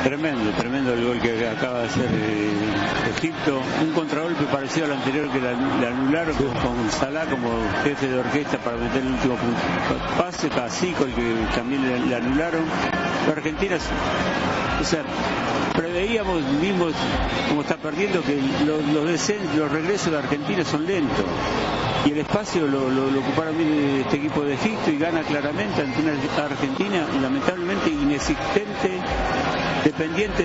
Tremendo el gol que acaba de hacer Egipto. Un contragolpe parecido al anterior que le anularon con Salah como jefe de orquesta para meter el último pase, Casico, el que también le anularon. La Argentina, o sea, preveíamos, vimos como está perdiendo, que los regresos de Argentina son lentos. Y el espacio lo ocuparon bien este equipo de Egipto y gana claramente ante una Argentina lamentablemente inexistente, dependiente